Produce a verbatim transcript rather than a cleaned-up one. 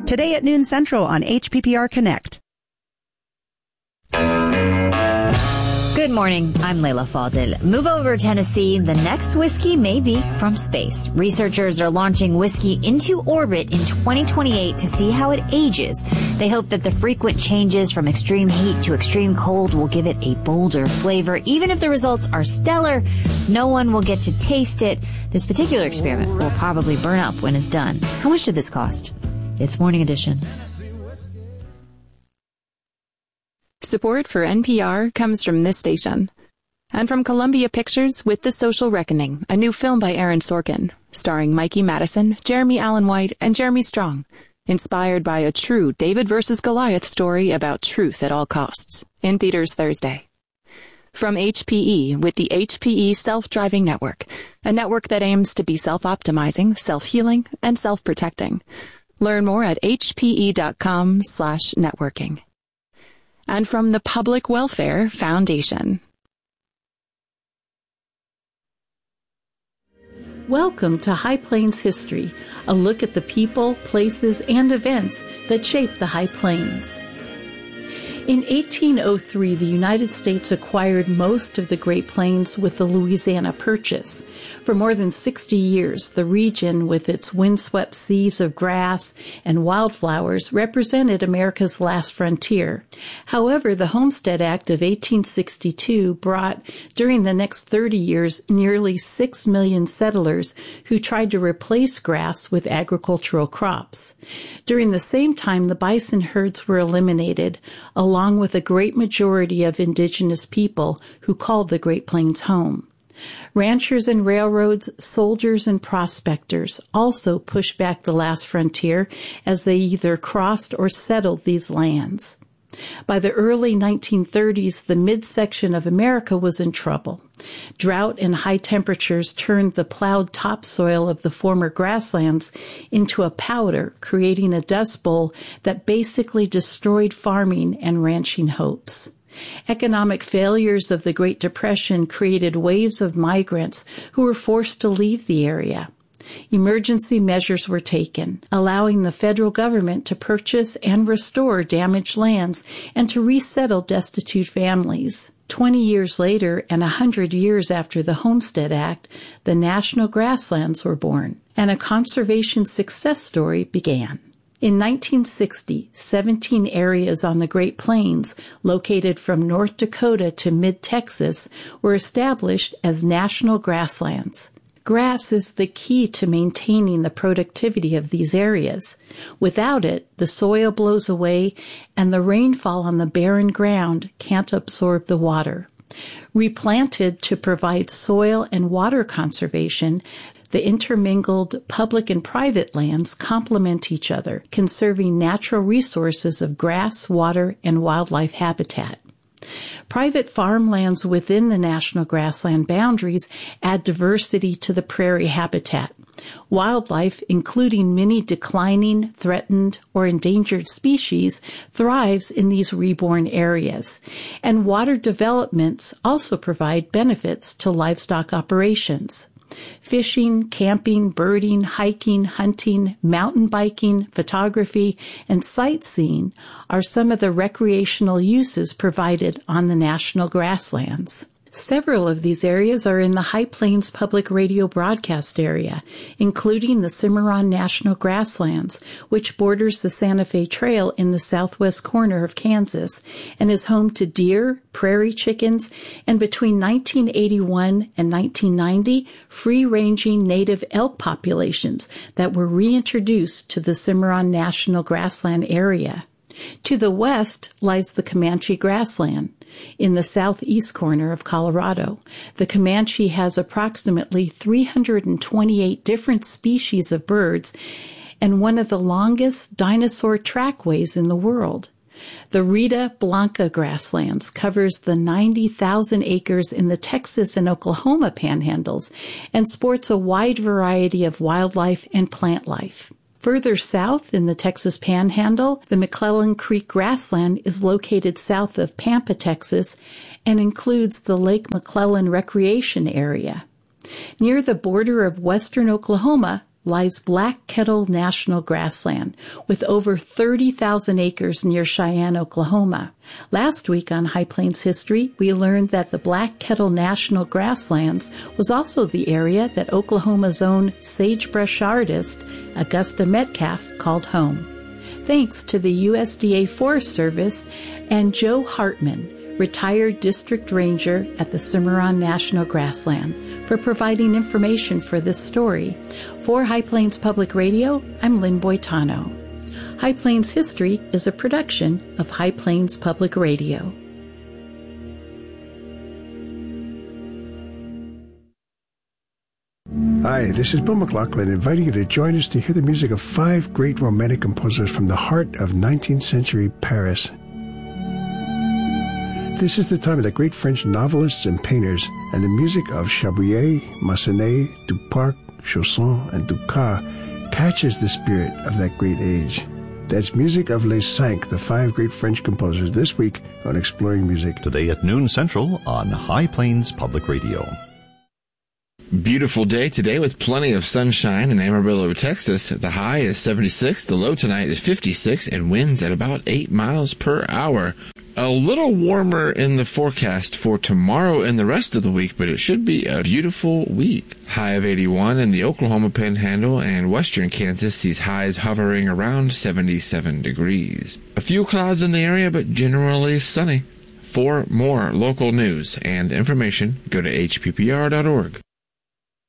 Today at noon Central on H P P R Connect. Good morning. I'm Layla Fadil. Move over, Tennessee. The next whiskey may be from space. Researchers are launching whiskey into orbit in twenty twenty-eight to see how it ages. They hope that the frequent changes from extreme heat to extreme cold will give it a bolder flavor. Even if the results are stellar, no one will get to taste it. This particular experiment will probably burn up when it's done. How much did this cost? It's Morning Edition. Support for N P R comes from this station. And from Columbia Pictures with The Social Reckoning, a new film by Aaron Sorkin, starring Mikey Madison, Jeremy Allen White, and Jeremy Strong, inspired by a true David versus Goliath story about truth at all costs, in theaters Thursday. From H P E with the H P E Self-Driving Network, a network that aims to be self-optimizing, self-healing, and self-protecting. Learn more at hpe.com slash networking. And from the Public Welfare Foundation. Welcome to High Plains History, a look at the people, places, and events that shape the High Plains. In eighteen oh three, the United States acquired most of the Great Plains with the Louisiana Purchase. For more than sixty years, the region, with its windswept seas of grass and wildflowers, represented America's last frontier. However, the Homestead Act of eighteen sixty-two brought, during the next thirty years, nearly six million settlers who tried to replace grass with agricultural crops. During the same time, the bison herds were eliminated, along with a great majority of indigenous people who called the Great Plains home. Ranchers and railroads, soldiers and prospectors also pushed back the last frontier as they either crossed or settled these lands. By the early nineteen thirties, the midsection of America was in trouble. Drought and high temperatures turned the plowed topsoil of the former grasslands into a powder, creating a dust bowl that basically destroyed farming and ranching hopes. Economic failures of the Great Depression created waves of migrants who were forced to leave the area. Emergency measures were taken, allowing the federal government to purchase and restore damaged lands and to resettle destitute families. Twenty years later, and a hundred years after the Homestead Act, the National Grasslands were born, and a conservation success story began. In nineteen sixty, seventeen areas on the Great Plains, located from North Dakota to mid-Texas, were established as national grasslands. Grass is the key to maintaining the productivity of these areas. Without it, the soil blows away and the rainfall on the barren ground can't absorb the water. Replanted to provide soil and water conservation, the intermingled public and private lands complement each other, conserving natural resources of grass, water, and wildlife habitat. Private farmlands within the national grassland boundaries add diversity to the prairie habitat. Wildlife, including many declining, threatened, or endangered species, thrives in these reborn areas. And water developments also provide benefits to livestock operations. Fishing, camping, birding, hiking, hunting, mountain biking, photography, and sightseeing are some of the recreational uses provided on the national grasslands. Several of these areas are in the High Plains Public Radio broadcast area, including the Cimarron National Grasslands, which borders the Santa Fe Trail in the southwest corner of Kansas and is home to deer, prairie chickens, and between nineteen eighty-one and nineteen ninety, free-ranging native elk populations that were reintroduced to the Cimarron National Grassland area. To the west lies the Comanche Grassland, in the southeast corner of Colorado. The Comanche has approximately three hundred twenty-eight different species of birds and one of the longest dinosaur trackways in the world. The Rita Blanca Grasslands covers the ninety thousand acres in the Texas and Oklahoma panhandles and sports a wide variety of wildlife and plant life. Further south in the Texas Panhandle, the McClellan Creek Grassland is located south of Pampa, Texas, and includes the Lake McClellan Recreation Area. Near the border of western Oklahoma, lies Black Kettle National Grassland, with over thirty thousand acres near Cheyenne, Oklahoma. Last week on High Plains History, we learned that the Black Kettle National Grasslands was also the area that Oklahoma's own sagebrush artist, Augusta Metcalf, called home. Thanks to the U S D A Forest Service and Joe Hartman, retired district ranger at the Cimarron National Grassland, for providing information for this story. For High Plains Public Radio, I'm Lynn Boitano. High Plains History is a production of High Plains Public Radio. Hi, this is Bill McLaughlin inviting you to join us to hear the music of five great romantic composers from the heart of nineteenth century Paris. This is the time of the great French novelists and painters, and the music of Chabrier, Massenet, Duparc, Chausson, and Dukas catches the spirit of that great age. That's music of Les Cinq, the five great French composers, this week on Exploring Music. Today at noon Central on High Plains Public Radio. Beautiful day today with plenty of sunshine in Amarillo, Texas. The high is seventy-six, the low tonight is fifty-six, and winds at about eight miles per hour. A little warmer in the forecast for tomorrow and the rest of the week, but it should be a beautiful week. High of eighty-one in the Oklahoma Panhandle, and western Kansas sees highs hovering around seventy-seven degrees. A few clouds in the area, but generally sunny. For more local news and information, go to H P P R dot org.